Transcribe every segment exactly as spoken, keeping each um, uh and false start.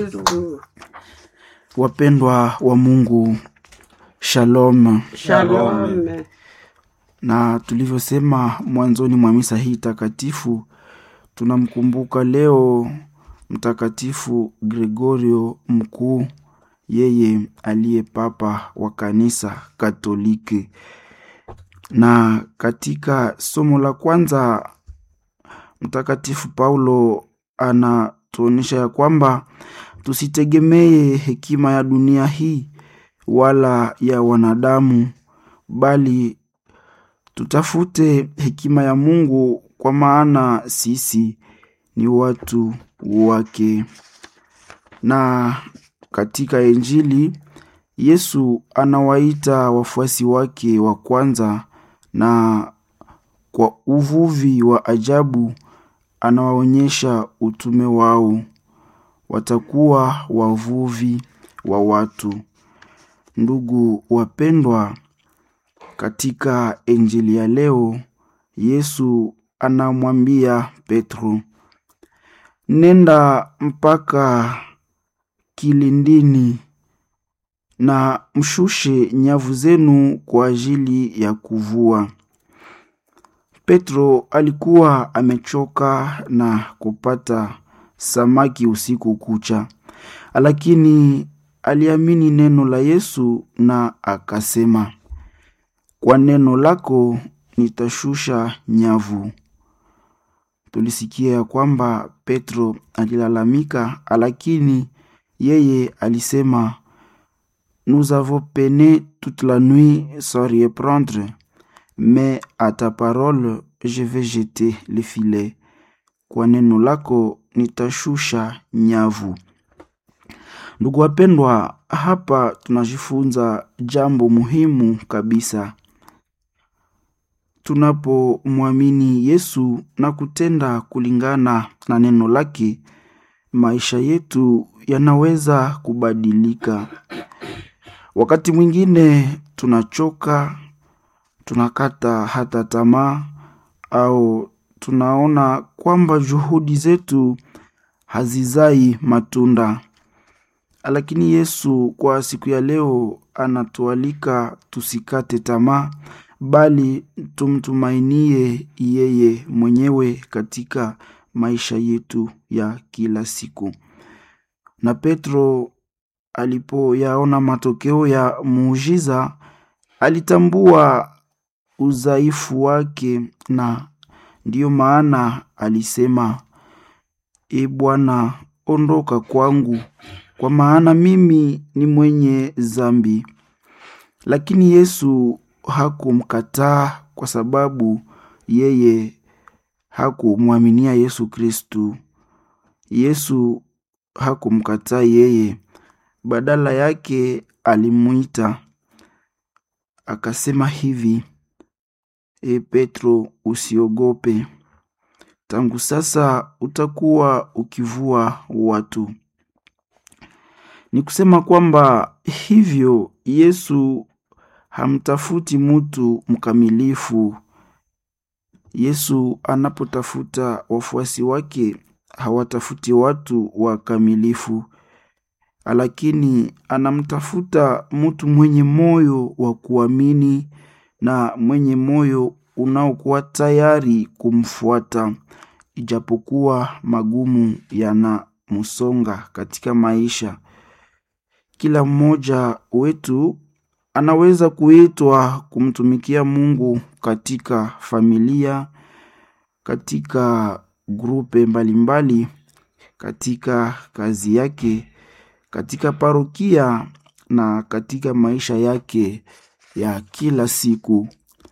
Kristo. Wapendwa wa Mungu, shalom. Shalom. Na tulivyosema mwanzoni mwa misa hii takatifu, tunamkumbuka leo Mtakatifu Gregorio Mkuu, yeye aliye papa wa kanisa Katoliki. Na katika somo la kwanza, Mtakatifu Paulo anatuonyesha ya kwamba tusitegemee hekima ya dunia hii wala ya wanadamu, bali tutafute hekima ya Mungu, kwa maana sisi ni watu wake. Na katika Injili Yesu anawaita wafuasi wake wa kwanza, na kwa uvuvi wa ajabu anawaonyesha utume wao. Watakuwa wavuvi wa watu. Ndugu wapendwa, katika Injili ya leo Yesu anamwambia Petro, nenda mpaka kilindini na mshushe nyavu zenu kwa ajili ya kuvua. Petro alikuwa amechoka na kupata samaki usiku kucha, lakini aliamini neno la Yesu na akasema, kwa neno lako nitashusha nyavu. Tulisikia ya kwamba Petro alilalamika, lakini yeye alisema, nous avons peiné toute la nuit sans rien prendre, mais à ta parole je vais jeter le filet. Kwa neno lako nitashusha nyavu. Ndugu wapendwa, hapa tunajifunza jambo muhimu kabisa. Tunapomwamini Yesu na kutenda kulingana na neno lake, maisha yetu yanaweza kubadilika. Wakati mwingine tunachoka, tunakata hata tamaa, au tunaona kwamba juhudi zetu hazizai matunda. Lakini Yesu kwa siku ya leo anatualika tusikate tamaa, bali tumtumainie yeye mwenyewe katika maisha yetu ya kila siku. Na Petro alipoyaona matokeo ya muujiza, alitambua udhaifu wake, na ndiyo maana alisema, E Bwana, ondoka kwangu, kwa maana mimi ni mwenye dhambi. Lakini Yesu hakumkataa, kwa sababu yeye hakumwaminia Yesu Kristu. Yesu hakumkataa yeye, badala yake alimuita akasema hivi, E Petro, usiogope, tangu sasa utakuwa ukivua watu. Ni kusema kwamba hivyo Yesu hamtafuti mtu mkamilifu. Yesu anapotafuta wafuasi wake, hawatafuti watu wakamilifu, lakini anamtafuta mtu mwenye moyo wa kuamini na mwenye moyo unaokuwa tayari kumfuata, ijapokuwa magumu yanamsonga katika maisha. Kila mmoja wetu anaweza kuitwa kumtumikia Mungu katika familia, katika grupe mbalimbali, katika kazi yake, katika parokia na katika maisha yake ya kila siku.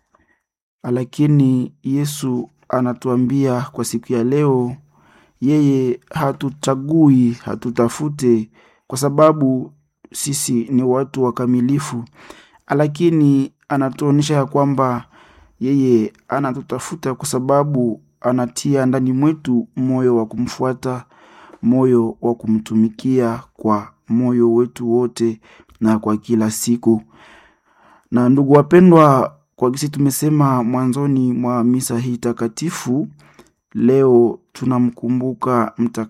Lakini Yesu anatuambia kwa siku ya leo, yeye hatuchagui, hatutafute kwa sababu sisi ni watu wakamilifu, lakini anatuonyesha ya kwamba yeye anatutafuta kwa sababu anatia ndani mwetu moyo wa kumfuata, moyo wa kumtumikia kwa moyo wetu wote na kwa kila siku. Na ndugu wapendwa, kwa gisi tumesema mwanzoni mwa misa hii takatifu, leo tunamkumbuka